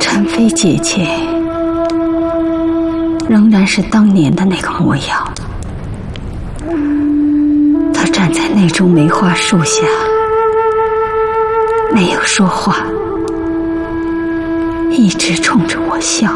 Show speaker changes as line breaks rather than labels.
陈飞姐姐仍然是当年的那个模样。她站在那株梅花树下，没有说话，一直冲着我笑。